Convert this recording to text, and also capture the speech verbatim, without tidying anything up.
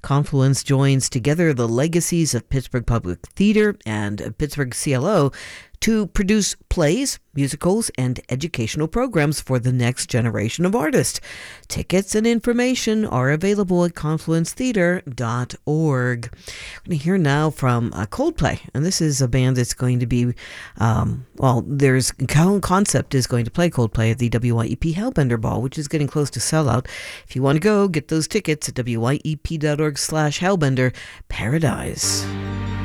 Confluence joins together the legacies of Pittsburgh Public Theater and Pittsburgh C L O to produce plays, musicals, and educational programs for the next generation of artists. Tickets and information are available at confluence theater dot org. We're going to hear now from uh, Coldplay, and this is a band that's going to be, um, well, there's Concept is going to play Coldplay at the W Y E P Hellbender Ball, which is getting close to sellout. If you want to go, get those tickets at W Y E P dot org slash Hellbender Paradise.